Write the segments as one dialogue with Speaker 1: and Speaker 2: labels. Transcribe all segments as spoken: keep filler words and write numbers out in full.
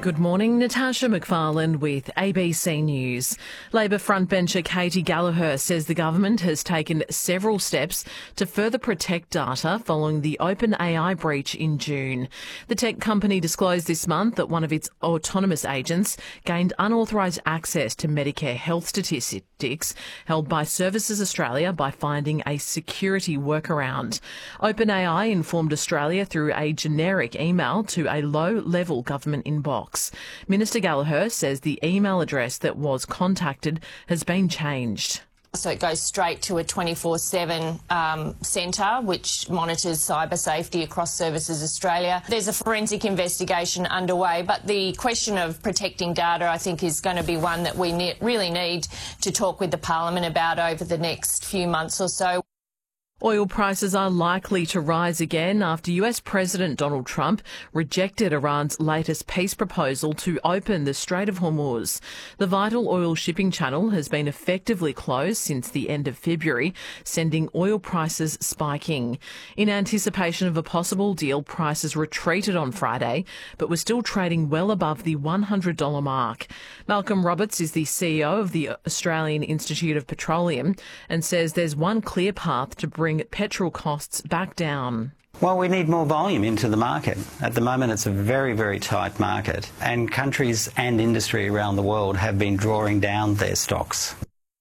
Speaker 1: Good morning, Natasha McFarlane with A B C News. Labor frontbencher Katy Gallagher says the government has taken several steps to further protect data following the OpenAI breach in June. The tech company disclosed this month that one of its autonomous agents gained unauthorised access to Medicare health statistics held by Services Australia by finding a security workaround. OpenAI informed Australia through a generic email to a low-level government inbox. Minister Gallagher says the email address that was contacted has been changed.
Speaker 2: So it goes straight to a twenty-four seven um, centre which monitors cyber safety across Services Australia. There's a forensic investigation underway, but the question of protecting data, I think, is going to be one that we ne- really need to talk with the Parliament about over the next few months or so.
Speaker 1: Oil prices are likely to rise again after U S President Donald Trump rejected Iran's latest peace proposal to open the Strait of Hormuz. The vital oil shipping channel has been effectively closed since the end of February, sending oil prices spiking. In anticipation of a possible deal, prices retreated on Friday, but were still trading well above the one hundred dollars mark. Malcolm Roberts is the C E O of the Australian Institute of Petroleum and says there's one clear path to bring bring petrol costs back down.
Speaker 3: Well, we need more volume into the market. At the moment, it's a very, very tight market, and countries and industry around the world have been drawing down their stocks.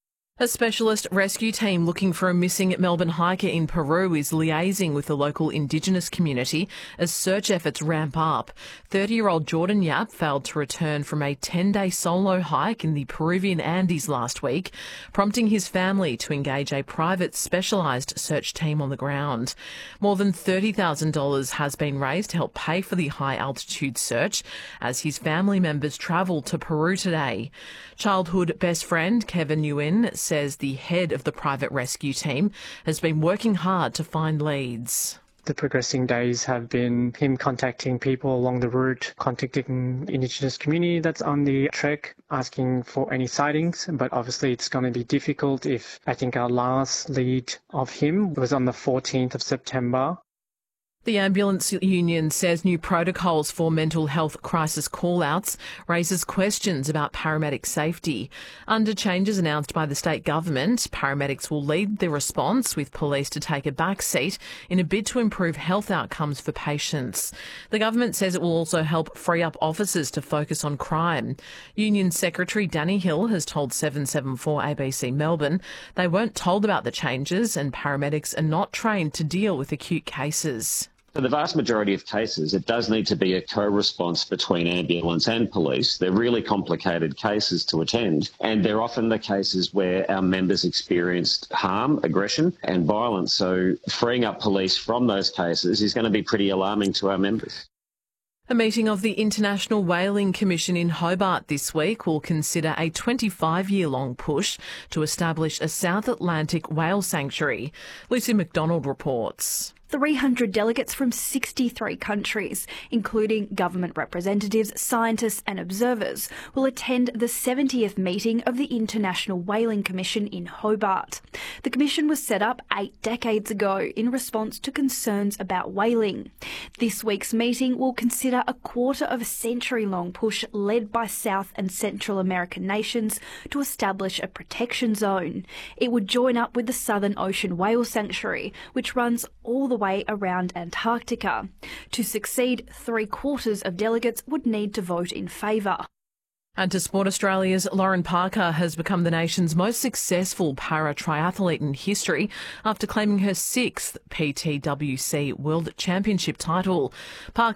Speaker 1: A specialist rescue team looking for a missing Melbourne hiker in Peru is liaising with the local Indigenous community as search efforts ramp up. thirty-year-old Jordan Yap failed to return from a ten-day solo hike in the Peruvian Andes last week, prompting his family to engage a private specialised search team on the ground. More than thirty thousand dollars has been raised to help pay for the high-altitude search as his family members travel to Peru today. Childhood best friend Kevin Nguyen says the head of the private rescue team has been working hard to find leads.
Speaker 4: The progressing days have been him contacting people along the route, contacting Indigenous community that's on the trek, asking for any sightings. But obviously it's going to be difficult if I think our last lead of him was on the fourteenth of September.
Speaker 1: The ambulance union says new protocols for mental health crisis call-outs raises questions about paramedic safety. Under changes announced by the state government, paramedics will lead the response with police to take a back seat in a bid to improve health outcomes for patients. The government says it will also help free up officers to focus on crime. Union Secretary Danny Hill has told seven seven four A B C Melbourne they weren't told about the changes and paramedics are not trained to deal with acute cases.
Speaker 5: For the vast majority of cases, it does need to be a co-response between ambulance and police. They're really complicated cases to attend, and they're often the cases where our members experienced harm, aggression and violence. So freeing up police from those cases is going to be pretty alarming to our members.
Speaker 1: A meeting of the International Whaling Commission in Hobart this week will consider a twenty-five-year-long push to establish a South Atlantic whale sanctuary. Lucy McDonald reports.
Speaker 6: three hundred delegates from sixty-three countries, including government representatives, scientists and observers, will attend the seventieth meeting of the International Whaling Commission in Hobart. The commission was set up eight decades ago in response to concerns about whaling. This week's meeting will consider a quarter of a century-long push led by South and Central American nations to establish a protection zone. It would join up with the Southern Ocean Whale Sanctuary, which runs all the way around Antarctica. To succeed, three quarters of delegates would need to vote in favour.
Speaker 1: And to sport, Australia's Lauren Parker has become the nation's most successful para-triathlete in history after claiming her sixth P T W C World Championship title. Parker